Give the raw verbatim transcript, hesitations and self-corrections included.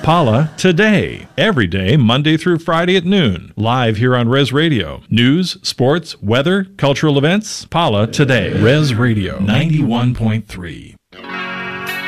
Paula Today. Every day, Monday through Friday at noon. Live here on Res Radio. News, sports, weather, cultural events. Paula Today. Res Radio ninety-one point three.